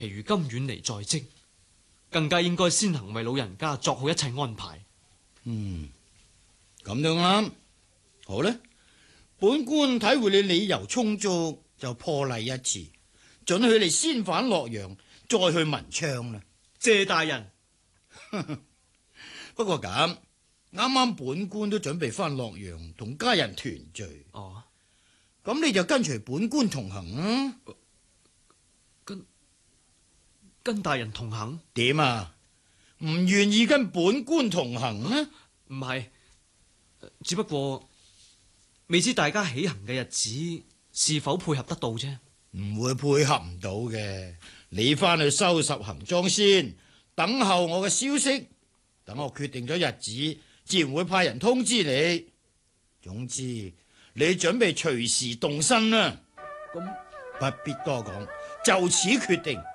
如今遠離在即，更加應該先行為老人家作好一切安排。 咁都啱。好呢，本官體會你理由充足，就破例一次，准許你先返洛陽，再去文昌啦。 謝大人。 不過咁，啱啱本官都準備翻洛陽同家人團聚。 哦， 咁你就跟隨本官同行啊？ 跟大人同行？ 點啊？唔願意跟本官同行啊？ 唔係，只不過未知大家起行嘅日子是否配合得到啫。 唔會配合唔到嘅。你翻去收拾行裝先，等候我嘅消息。等我決定咗日子，自然會派人通知你。總之，你準備隨時動身啦。 咁不必多講，就此決定。